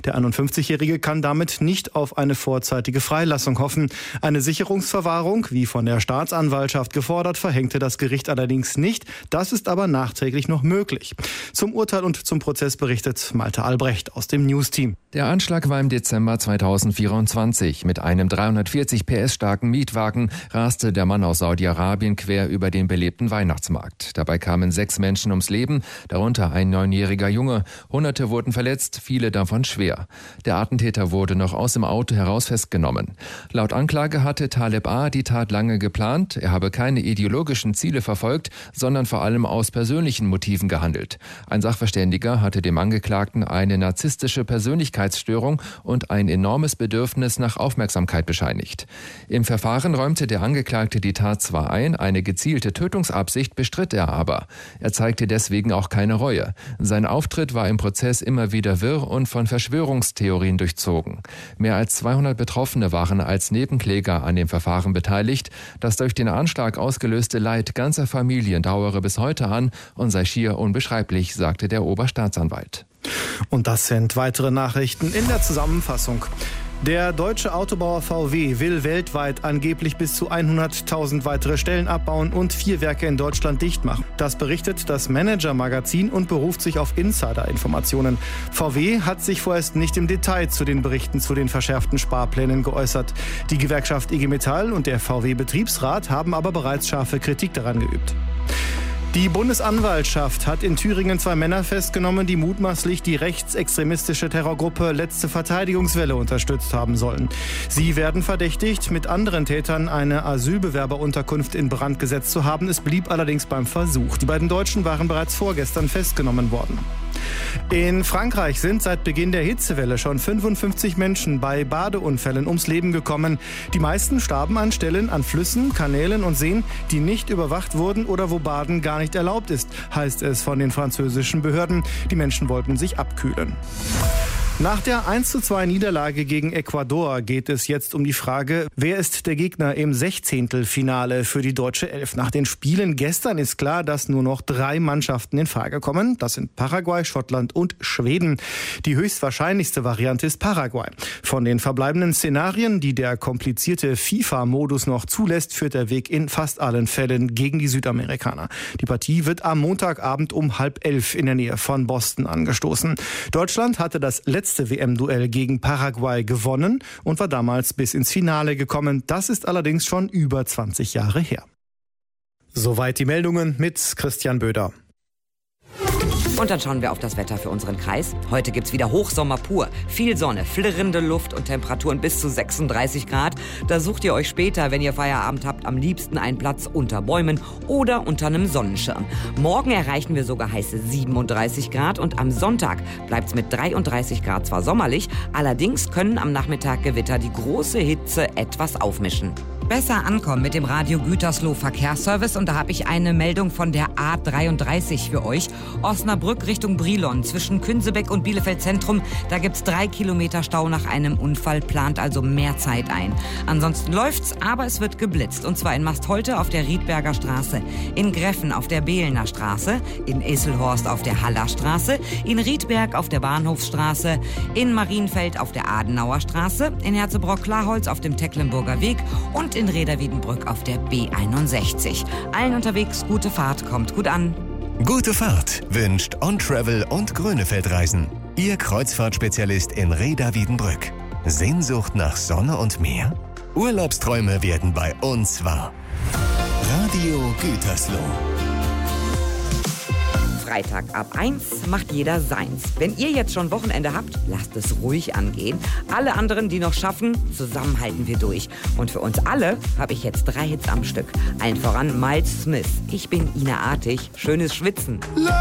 Der 51-Jährige kann damit nicht auf eine vorzeitige Freilassung hoffen. Eine Sicherungsverwahrung, wie von der Staatsanwaltschaft gefordert, verhängte das Gericht allerdings nicht. Das ist aber nachträglich noch möglich. Zum Urteil und zum Prozess berichtet Malte Albrecht aus dem News-Team. Der Anschlag war im Dezember 2024. Mit einem 340 PS starken Mietwagen raste der Mann aus Saudi-Arabien quer über den belebten Weihnachtsmarkt. Dabei kamen 6 Menschen ums Leben, darunter ein 9-jähriger Junge. Hunderte wurden verletzt, viele davon schwer. Der Attentäter wurde noch aus dem Auto heraus festgenommen. Laut Anklage hatte Taleb A. die Tat lange geplant. Er habe keine ideologischen Ziele verfolgt, sondern vor allem aus persönlichen Motiven gehandelt. Ein Sachverständiger hatte dem Angeklagten eine narzisstische Persönlichkeitsstörung und ein enormes Bedürfnis nach Aufmerksamkeit bescheinigt. Im Verfahren räumte der Angeklagte die Tat zwar ein, eine gezielte Tötungsabsicht bestritt er aber. Er zeigte deswegen auch keine Reue. Sein Auftritt war im Prozess immer wieder wirr und von Verschwörungstheorien durchzogen. Mehr als 200 Betroffene waren als Nebenkläger an dem Verfahren beteiligt. Das durch den Anschlag ausgelöste Leid ganzer Familien dauere bis heute an und sei schier unbeschreiblich, sagte der Oberstaatsanwalt. Und das sind weitere Nachrichten in der Zusammenfassung. Der deutsche Autobauer VW will weltweit angeblich bis zu 100.000 weitere Stellen abbauen und 4 Werke in Deutschland dicht machen. Das berichtet das Manager-Magazin und beruft sich auf Insider-Informationen. VW hat sich vorerst nicht im Detail zu den Berichten zu den verschärften Sparplänen geäußert. Die Gewerkschaft IG Metall und der VW-Betriebsrat haben aber bereits scharfe Kritik daran geübt. Die Bundesanwaltschaft hat in Thüringen 2 Männer festgenommen, die mutmaßlich die rechtsextremistische Terrorgruppe Letzte Verteidigungswelle unterstützt haben sollen. Sie werden verdächtigt, mit anderen Tätern eine Asylbewerberunterkunft in Brand gesetzt zu haben. Es blieb allerdings beim Versuch. Die beiden Deutschen waren bereits vorgestern festgenommen worden. In Frankreich sind seit Beginn der Hitzewelle schon 55 Menschen bei Badeunfällen ums Leben gekommen. Die meisten starben an Stellen an Flüssen, Kanälen und Seen, die nicht überwacht wurden oder wo Baden gar nicht erlaubt ist, heißt es von den französischen Behörden. Die Menschen wollten sich abkühlen. Nach der 1:2 Niederlage gegen Ecuador geht es jetzt um die Frage, wer ist der Gegner im 16. für die deutsche Elf. Nach den Spielen gestern ist klar, dass nur noch 3 Mannschaften in Frage kommen. Das sind Paraguay, Schottland und Schweden. Die höchstwahrscheinlichste Variante ist Paraguay. Von den verbleibenden Szenarien, die der komplizierte FIFA-Modus noch zulässt, führt der Weg in fast allen Fällen gegen die Südamerikaner. Die Partie wird am Montagabend um 10:30 in der Nähe von Boston angestoßen. Deutschland hatte das letzte WM-Duell gegen Paraguay gewonnen und war damals bis ins Finale gekommen. Das ist allerdings schon über 20 Jahre her. Soweit die Meldungen mit Christian Böder. Und dann schauen wir auf das Wetter für unseren Kreis. Heute gibt's wieder Hochsommer pur. Viel Sonne, flirrende Luft und Temperaturen bis zu 36 Grad. Da sucht ihr euch später, wenn ihr Feierabend habt, am liebsten einen Platz unter Bäumen oder unter einem Sonnenschirm. Morgen erreichen wir sogar heiße 37 Grad und am Sonntag bleibt's mit 33 Grad zwar sommerlich, allerdings können am Nachmittag Gewitter die große Hitze etwas aufmischen. Besser ankommen mit dem Radio Gütersloh Verkehrsservice und da habe ich eine Meldung von der A33 für euch. Osnabrück Richtung Brilon zwischen Künsebeck und Bielefeld Zentrum. Da gibt's 3 Kilometer Stau nach einem Unfall, plant also mehr Zeit ein. Ansonsten läuft's, aber es wird geblitzt und zwar in Mastholte auf der Riedberger Straße, in Greffen auf der Behlener Straße, in Esselhorst auf der Haller Straße, in Riedberg auf der Bahnhofsstraße, in Marienfeld auf der Adenauer Straße, in Herzebrock-Klarholz auf dem Tecklenburger Weg und in Reda-Wiedenbrück auf der B61. Allen unterwegs gute Fahrt, kommt gut an. Gute Fahrt wünscht On Travel und Grönefeld Reisen. Ihr Kreuzfahrtspezialist in Reda-Wiedenbrück. Sehnsucht nach Sonne und Meer? Urlaubsträume werden bei uns wahr. Radio Gütersloh. Freitag ab 1 macht jeder seins. Wenn ihr jetzt schon Wochenende habt, lasst es ruhig angehen. Alle anderen, die noch schaffen, zusammen halten wir durch. Und für uns alle habe ich jetzt 3 Hits am Stück. Allen voran Miles Smith. Ich bin Ina Artig. Schönes Schwitzen.